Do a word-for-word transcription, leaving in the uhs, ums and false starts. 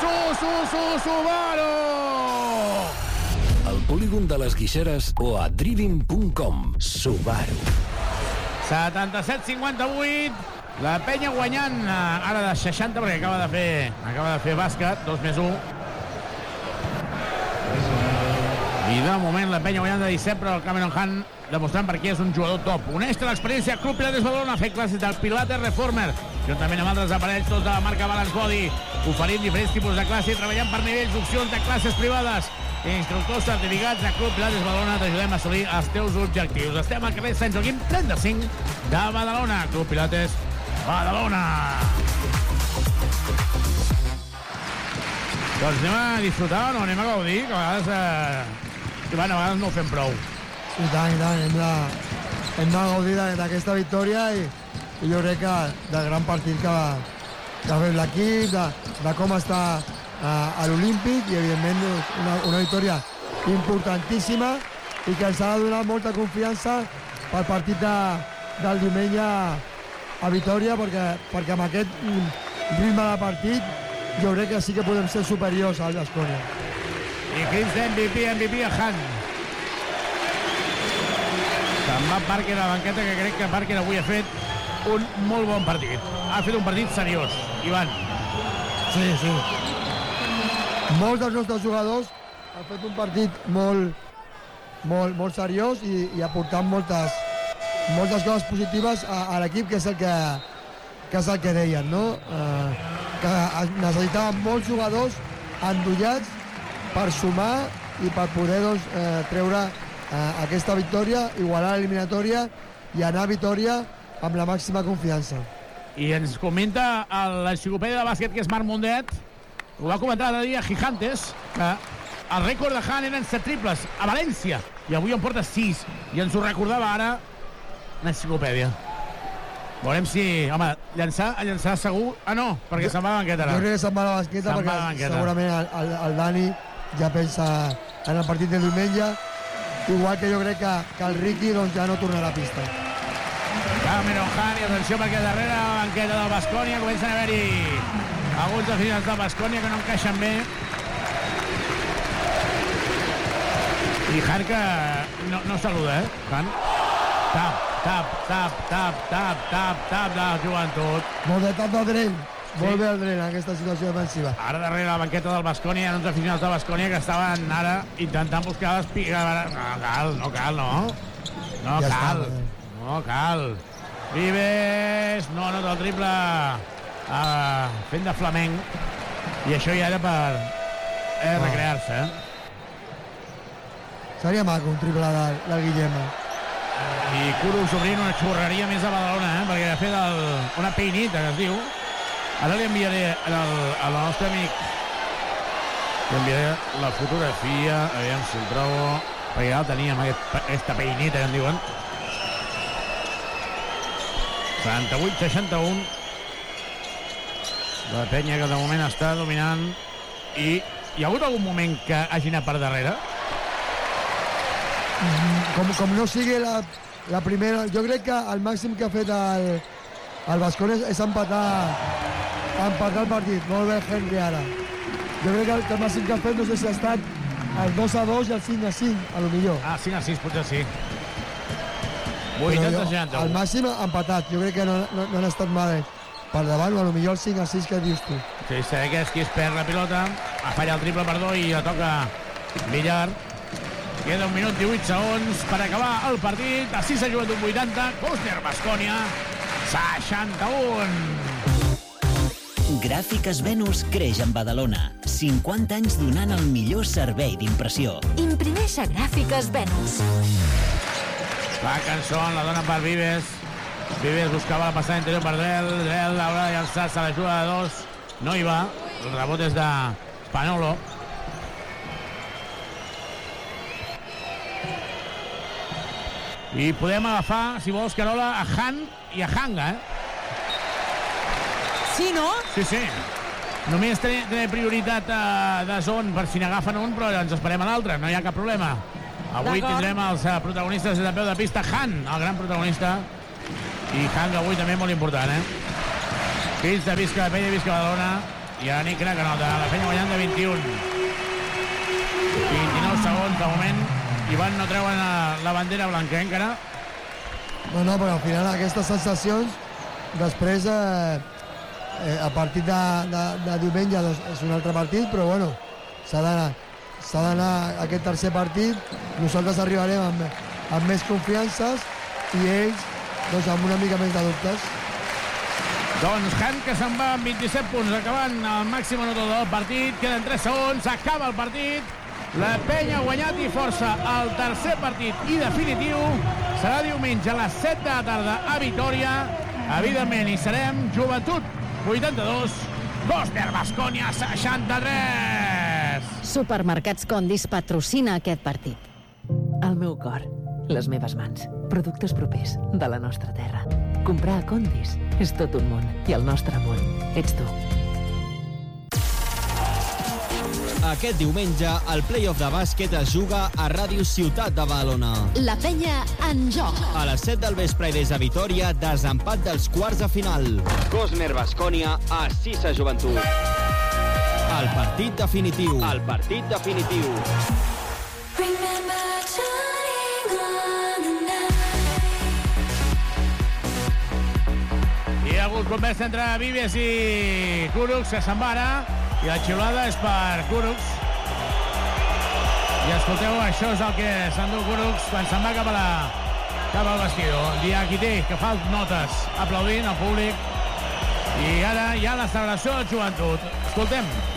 Su, su, su, Subaru! Al polígon de les Guixeres o a driving punt com. Subaru. setanta-set cinquanta-vuit. La penya guanyant ara de seixanta perquè acaba de fer acaba de fer bàsquet, dos més un. I de moment la penya guanyant de disset, però el Cameron Hunt demostrant per què és un jugador top. Uneix l'experiència Club Pilates Badalona, ha fet classes del Pilates Reformer, juntament amb altres aparells, tots de la marca Balance Body, oferint diferents tipus de classe i treballant per nivells, opcions de classes privades. Instructors certificats de Club Pilates Badalona, t'ajudem a assolir els teus objectius. Estem al carrer Sant Joaquim trenta-cinc de Badalona. Club Pilates Badalona. Doncs anem a disfrutar o no? Anem a gaudir, que a vegades, eh, a vegades no ho fem prou. I tant, i tant, hem de, hem de gaudir d'aquesta victòria i, i jo crec que del gran partit que va, que ha fet l'equip, de, de com està uh, a l'Olímpic i evidentment una, una victòria importantíssima i que ens ha de donar molta confiança pel partit de, del diumenge a Vitòria perquè, perquè amb aquest ritme de partit jo crec que sí que podem ser superiors al Baskonia. I crits d'M V P, M V P a Hunt. Se'n va Parker a la banqueta, que crec que Parker avui ha fet un molt bon partit. Ha fet un partit seriós, Ivan. Sí, sí. Molts dels nostres jugadors han fet un partit molt, molt, molt seriós i, i aportant moltes, moltes coses positives a, a l'equip, que és el que, que és el que deien, no? Eh, que necessitaven molts jugadors endollats per sumar i per poder doncs, eh, treure eh, aquesta victòria, igualar l'eliminatòria i anar a Vitòria amb la màxima confiança. I ens comenta l'enciclopèdia de bàsquet, que és Marc Mundet, ho va comentar l'altre dia a Gigantes, que el rècord de Han eren set triples a València, i avui en porta sis, i ens ho recordava ara l'enciclopèdia. Veurem si... Home, llançar, llançar segur... Ah, no, perquè se'n va a la banqueta ara. Jo crec que se'n va a la banqueta perquè banqueta. Segurament el, el, el Dani ja pensa en el partit de diumenge, igual que jo crec que, que el Ricky doncs, ja no tornarà a pista. Cameron Hunt, i atenció perquè darrere la banqueta del Baskonia comencen a haver-hi alguns aficionats del Baskonia que no encaixen bé. I Hunt que no, no saluda, eh? Hunt. Tap, tap, tap, tap, tap, tap, tap de la joventut. Molt bé, tap del Drell. Molt bé el Drell en aquesta situació defensiva. Ara darrere la banqueta del Baskonia hi ha uns aficionats del Baskonia que estaven ara intentant buscar les pigues. No cal, no cal, no. No ja cal, està, no cal. Vives, no anota el triple uh, fent de flamenc. I això ja era per eh, recrear-se. Seria maco un triple del, del Guillem. I Kuro s'obrint una xurreria més a Badalona, eh? Perquè ha fet el, una peinita, que es diu. Ara li enviaré al, al nostre amic, li enviaré la fotografia, aviam si el trobo, perquè ja la teníem, aquest, aquesta peinita que en diuen. setanta-vuit seixanta-u. La penya que de moment està dominant. I hi ha hagut algun moment que hagi anat per darrere? Com, com no sigui la, la primera, jo crec que el màxim que ha fet el, el Baskonia és, és empatar, empatar el partit. Molt bé Henry ara. Jo crec que el, que el màxim que ha fet no sé si ha estat el dos a dos i el cinc a cinc, a lo millor. Ah, cinc a sis, potser sí. vuitanta seixanta-u. El màxim empatat, jo crec que no, no, no han estat mal per davant, o a lo millor el cinc a sis que dius tu. Sí, sé que és qui es perd la pilota, ha fallat el triple, perdó, i la toca Villar. Queda un minut divuit segons per acabar el partit. A sis a joventut vuitanta, Cosner Baskonia seixanta-un. Gràfiques Venus creix en Badalona. cinquanta anys donant el millor servei d'impressió. Imprimeix a Gràfiques Venus. La cançó la dona per Vives. Vives buscava la passada interior per Drell. Drell haurà de llançar-se a la jugada de dos. No hi va. El rebot és de Spanolo. I podem agafar, si vols, Carola, a Han i a Hanga, eh? Sí, no? Sí, sí. Només té, té prioritat uh, de zon per si n'agafen un, però ens esperem a l'altre, no hi ha cap problema. Avui tindrem els uh, protagonistes de peu de pista. Han, el gran protagonista, i Hanga avui també molt important, eh? Fills de Visca, de Pella, Visca Badalona, i a Nicra, que nota. La penya guanyant de vint-i-un. vint-i-nou segons de moment. Ivan no treuen la bandera blanca, eh, encara? No, no, però al final aquestes sensacions, després, eh, eh, a partir de, de, de diumenge doncs, és un altre partit, però bueno, s'ha d'anar s'ha d'anar a aquest tercer partit. Nosaltres arribarem amb, amb més confiances i ells doncs, amb una mica més de dubtes. Doncs Han, que se'n va amb vint-i-set punts, acabant el màxim anotador del partit. Queden tres segons, acaba el partit. La penya ha guanyat i força el tercer partit i definitiu. Serà diumenge a les set de la tarda a Vitòria. Evidentment hi serem. Joventut vuitanta-dos, Cosner Baskonia seixanta-tres. Supermercats Condis patrocina aquest partit. El meu cor, les meves mans, productes propers de la nostra terra. Comprar a Condis és tot un món i el nostre món ets tu. Aquest diumenge, el play-off de bàsquet es juga a Ràdio Ciutat de Badalona. La penya en joc. A les set del vespre i des de Vitòria, desempat dels quarts de final. Cosner Baskonia a Sisa Joventut. El partit definitiu. El partit definitiu. Hi ha hagut conversa entre Vives i Kurucs, que se'n va ara. I la xiulada és per Kurucs. I escolteu, això és el que s'endú Kurucs quan se'n va cap, a la, cap al vestidor. Diakité, que fa notes aplaudint al públic. I ara hi ha la celebració del Joventut. Escoltem.